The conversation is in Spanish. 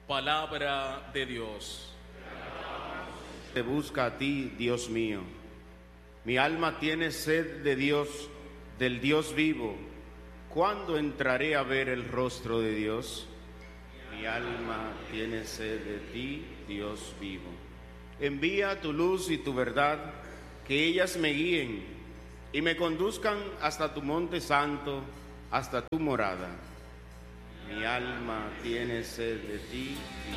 Palabra de Dios. Te busca a ti, Dios mío. Mi alma tiene sed de Dios, del Dios vivo. ¿Cuándo entraré a ver el rostro de Dios? Mi alma tiene sed de ti, Dios vivo. Envía tu luz y tu verdad, que ellas me guíen y me conduzcan hasta tu monte santo, hasta tu morada. Mi alma tiene sed de ti.